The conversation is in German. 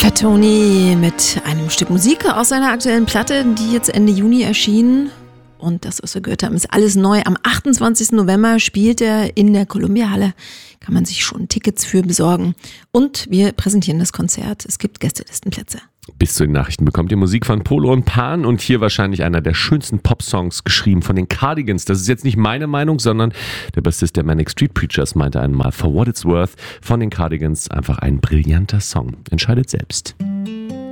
Fat Tony mit einem Stück Musik aus seiner aktuellen Platte, die jetzt Ende Juni erschien. Und das, was wir gehört haben, ist alles neu. Am 28. November spielt er in der Columbia-Halle. Kann man sich schon Tickets für besorgen. Und wir präsentieren das Konzert. Es gibt Gästelistenplätze. Bis zu den Nachrichten bekommt ihr Musik von Polo und Pan und hier wahrscheinlich einer der schönsten Popsongs geschrieben von den Cardigans. Das ist jetzt nicht meine Meinung, sondern der Bassist der Manic Street Preachers meinte einmal, For What It's Worth von den Cardigans, einfach ein brillanter Song. Entscheidet selbst.